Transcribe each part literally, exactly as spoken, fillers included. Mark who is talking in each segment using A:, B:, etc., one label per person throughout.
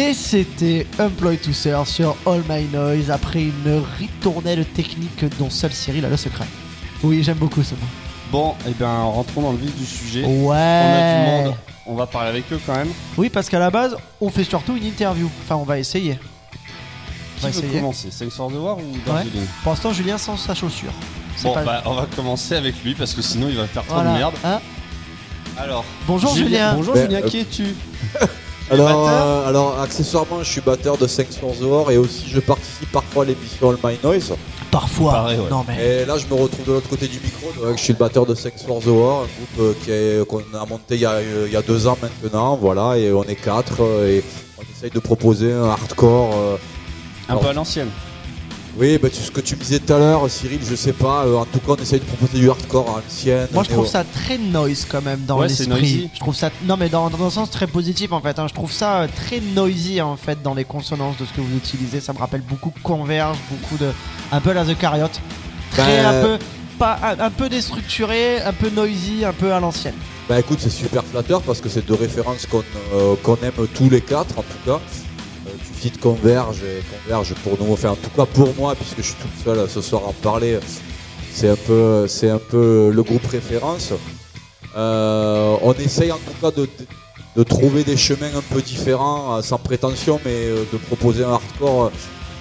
A: Et c'était Employ to Serve sur All My Noise après une ritournelle technique dont seul Cyril a le secret. Oui, j'aime beaucoup ce mot.
B: Bon, et eh bien rentrons dans le vif du sujet.
A: Ouais.
B: On a du monde, on va parler avec eux quand même.
A: Oui, parce qu'à la base, on fait surtout une interview. Enfin, on va essayer.
B: Qui veut commencer, Thanks for the War ou Darjeeling?
A: Ouais. Pour l'instant, Julien sans sa chaussure. C'est
B: bon,
A: pas...
B: bah on va commencer avec lui parce que sinon il va faire trop
A: voilà.
B: de merde.
A: Hein
B: Alors,
A: bonjour Julien. Julien.
B: Bonjour
C: ben,
B: Julien,
C: euh...
B: qui es-tu?
C: Alors, euh, alors, accessoirement, je suis batteur de Thanks for the War et aussi je participe parfois à l'émission All My Noise.
A: Parfois.
B: Pareil, ouais.
A: Non, mais...
C: Et là, je me retrouve de l'autre côté du micro. Donc, je suis le batteur de Thanks for the War, un groupe euh, qui est, qu'on a monté il y a, il y a deux ans maintenant. Voilà, et on est quatre euh, et on essaye de proposer un hardcore. Euh,
B: un alors, peu à l'ancienne.
C: Oui, bah, ce que tu me disais tout à l'heure, Cyril, je sais pas. Euh, en tout cas, on essaye de proposer du hardcore à l'ancienne.
A: Moi, je trouve
C: néo...
A: ça très noise quand même dans
B: ouais,
A: l'esprit. Je trouve ça, non, mais dans, dans un sens très positif en fait. Hein. Je trouve ça très noisy en fait dans les consonances de ce que vous utilisez. Ça me rappelle beaucoup Converge, beaucoup de, un peu la The Cariot, très
C: bah...
A: un peu, pas un, un peu déstructuré, un peu noisy, un peu à l'ancienne.
C: Bah écoute, c'est super flatteur parce que c'est deux références qu'on, euh, qu'on aime tous les quatre en tout cas. Tu cites Converge et Converge pour nous, enfin en tout cas pour moi, puisque je suis tout seul ce soir à en parler, c'est un peu, c'est un peu le groupe référence. Euh, on essaye en tout cas de, de, de trouver des chemins un peu différents, sans prétention, mais de proposer un hardcore.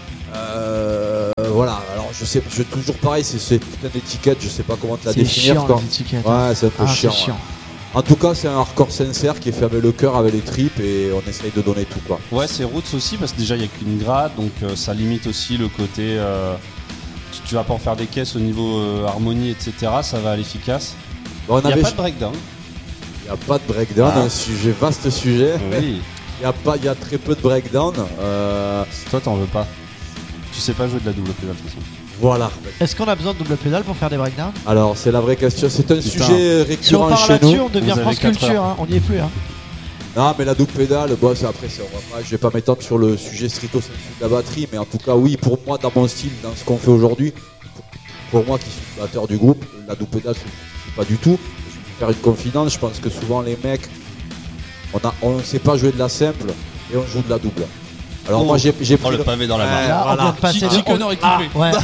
C: Euh, voilà, alors je sais, je, toujours pareil, c'est ces putains d'étiquettes, je sais pas comment te la
A: c'est
C: définir.
A: Chiant,
C: quoi.
A: Les étiquettes,
C: ouais, c'est un peu
A: ah,
C: chiant.
A: C'est chiant.
C: Ouais. En tout cas, c'est un hardcore sincère qui est fait avec le cœur, avec les tripes et on essaye de donner tout quoi.
B: Ouais, c'est roots aussi parce que déjà il n'y a qu'une grade donc euh, ça limite aussi le côté. Euh, tu, tu vas pas en faire des caisses au niveau euh, harmonie, et cetera. Ça va à l'efficace.
C: Bon,
B: il n'y a
C: avait...
B: pas de breakdown.
C: Il n'y a pas de breakdown, ah. un sujet, vaste sujet.
B: Oui.
C: Il y a pas, il y a très peu de breakdown. Euh...
B: Toi, t'en veux pas. Tu sais pas jouer de la double pédale de toute façon.
C: Voilà.
A: Est-ce qu'on a besoin de double pédale pour faire des breakdowns?
C: Alors c'est la vraie question, c'est un
B: Putain.
C: sujet récurrent
A: si on parle
C: chez
A: là-dessus,
C: nous.
A: on devient France Culture, hein. On n'y est plus. Hein.
C: Non mais la double pédale, bon, c'est après c'est, on va pas, je vais pas m'étendre sur le sujet stricto sensu de la batterie, mais en tout cas oui, pour moi dans mon style, dans ce qu'on fait aujourd'hui, pour moi qui suis le batteur du groupe, la double pédale c'est pas du tout. Je vais faire une confidence, je pense que souvent les mecs, on a, on sait pas jouer de la simple et on joue de la double. Alors oh, moi j'ai, j'ai pris
B: oh, le pavé dans la main.
A: Là, voilà. On vient de passer
B: Chichi
A: de...
B: Connor est kiffé.
A: Ah, ouais.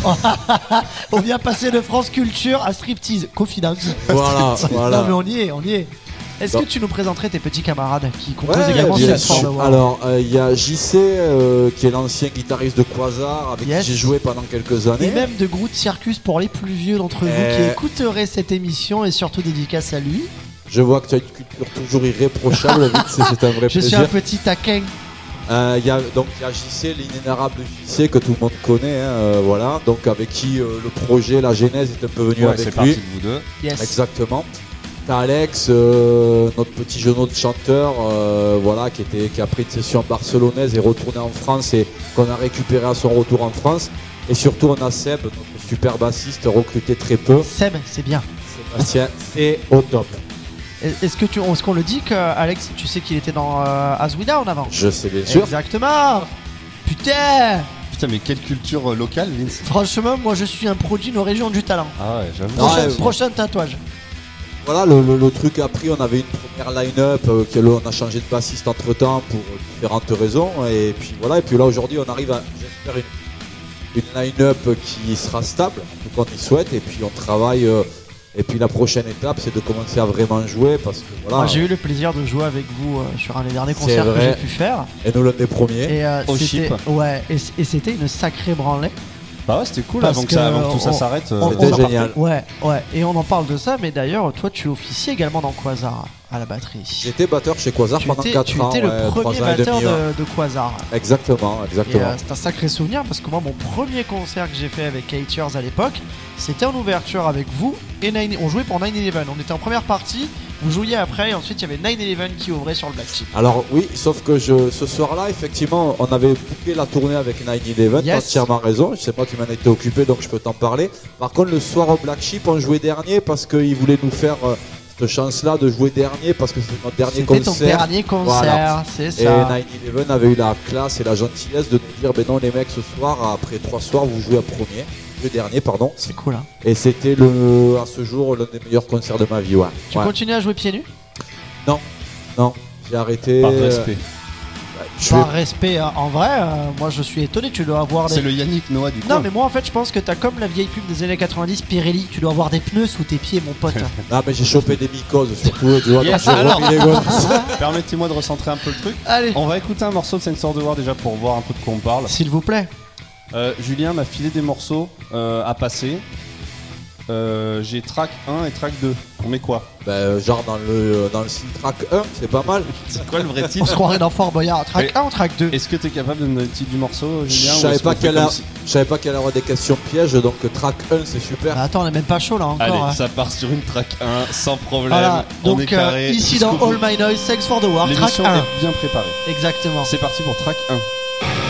A: On vient passer de France Culture à striptease, confidence.
C: Voilà, voilà.
A: Non mais on y est, on y est. Est-ce
C: Donc.
A: que tu nous présenterais tes petits camarades qui composent
C: ouais,
A: également
C: cette
A: forme?
C: Alors il euh, y a J C euh, qui est l'ancien guitariste de Quasar avec yes. qui j'ai joué pendant quelques années.
A: Et même de Groot Circus pour les plus vieux d'entre vous et... qui écouteraient cette émission et surtout dédicace à lui.
C: Je vois que tu as une culture toujours irréprochable, c'est, c'est un vrai
A: Je
C: plaisir.
A: suis un petit taquin.
C: Euh, y a, donc il y a J C, l'inénarrable J C que tout le monde connaît, hein, euh, voilà. Donc avec qui euh, le projet, la genèse est un peu venu
B: ouais,
C: avec
B: c'est
C: lui.
B: C'est parti de vous deux.
A: Yes.
C: Exactement. T'as Alex, euh, notre petit genou de chanteur, euh, voilà, qui était, qui a pris une session barcelonaise et retourné en France et qu'on a récupéré à son retour en France. Et surtout on a Seb, notre super bassiste, recruté très peu.
A: Seb, c'est bien.
C: Sébastien, c'est au top.
A: Est-ce que tu, est-ce qu'on le dit que Alex, tu sais qu'il était dans euh, As We Down avant?
C: Je sais bien sûr.
A: Exactement. Putain.
B: Putain mais quelle culture euh, locale, Vince.
A: Franchement, moi je suis un produit de nos régions du talent.
B: Ah ouais, j'avoue.
A: Prochain,
C: ouais,
A: prochain tatouage.
C: Voilà, le, le, le truc a pris, on avait une première line-up, euh, que, là, on a changé de bassiste entre temps pour différentes raisons. Et puis voilà, et puis là aujourd'hui on arrive à, j'espère, une, une line-up qui sera stable, en tout cas on y souhaite, et puis on travaille. Euh, Et puis la prochaine étape, c'est de commencer à vraiment jouer parce que voilà.
A: Moi, j'ai eu le plaisir de jouer avec vous euh, sur un des derniers concerts que j'ai pu faire.
C: Et nous l'un des premiers.
A: Et euh,
B: au
A: c'était,
B: chip.
A: ouais, et, et c'était une sacrée branlée.
B: Bah ouais, c'était cool
A: Parce
B: avant que, ça, avant que tout ça
A: on,
B: s'arrête.
A: On,
C: c'était
A: on
C: génial.
A: Ouais, ouais. Et on en parle de ça, mais d'ailleurs, toi, tu officies également dans Quasar à la batterie.
C: J'étais batteur chez Quasar
A: tu
C: pendant
A: étais,
C: quatre
A: tu
C: ans.
A: Tu étais le
C: ouais,
A: premier batteur
C: demi,
A: de,
C: ouais.
A: de Quasar.
C: Exactement, exactement.
A: Et, euh, c'est un sacré souvenir parce que moi, mon premier concert que j'ai fait avec Eight Years à l'époque, c'était en ouverture avec vous et nine. On jouait pour nine eleven. On était en première partie. Vous jouiez après et ensuite il y avait nine eleven qui ouvrait sur le Black Sheep.
C: Alors oui, sauf que je, ce soir-là, effectivement, on avait booké la tournée avec nine eleven,
A: yes.
C: t'as entièrement raison, je sais pas qui m'en était occupé donc je peux t'en parler. Par contre le soir au Black Sheep, on jouait dernier parce qu'ils voulaient nous faire euh, cette chance-là de jouer dernier parce que c'était notre dernier
A: c'était
C: concert.
A: C'était ton dernier concert, voilà. C'est ça.
C: Et nine eleven avait eu la classe et la gentillesse de nous dire, ben non les mecs, ce soir, après trois soirs, vous jouez à premier. Le dernier, pardon.
A: C'est cool, hein.
C: Et c'était le, à ce jour l'un des meilleurs concerts de ma vie, ouais.
A: Tu
C: ouais.
A: continues à jouer pieds nus?
C: Non, non, j'ai arrêté.
B: Par respect.
C: Je
A: Par
C: vais-
A: respect, hein, en vrai, euh, moi je suis étonné, tu dois avoir
B: C'est
A: des...
B: le Yannick Noah du coup.
A: Non mais moi en fait je pense que t'as comme la vieille pub des années quatre-vingt-dix Pirelli, tu dois avoir des pneus sous tes pieds mon pote.
C: Non, mais j'ai chopé des mycoses surtout, tu vois,
B: Yes,
C: donc j'ai
B: alors.
C: remis les gosses.
B: Permettez-moi de recentrer un peu le truc.
A: Allez,
B: On va écouter un morceau de Sensor de War déjà pour voir un peu de quoi on parle.
A: s'il vous plaît.
B: Euh, Julien m'a filé des morceaux euh, à passer. Euh, j'ai track un et track deux. On met quoi?
C: Ben, genre dans le, dans le style track un, c'est pas mal.
B: C'est quoi le vrai
A: On
B: titre?
A: se croirait dans Fort Boyard. Track
B: Et-
A: un ou track deux?
B: Est-ce que t'es capable de me donner le titre du morceau, Julien?
C: Je
B: ou
C: savais
B: est-ce
C: pas
B: qu'on fait
C: qu'elle
B: comme
C: a-
B: si-
C: je savais pas qu'elle aurait des questions pièges, donc track un c'est super.
A: Bah attends, on est même pas chaud là encore.
B: Allez,
A: hein.
B: ça part sur une track un, sans problème.
A: Voilà,
B: On
A: donc
B: est carré.
A: euh, ici
B: jusqu'au
A: dans
B: bout.
A: All My Noise, Sex for the War, track
B: L'émission
A: un.
B: est bien préparée.
A: Exactement.
B: C'est parti pour track un.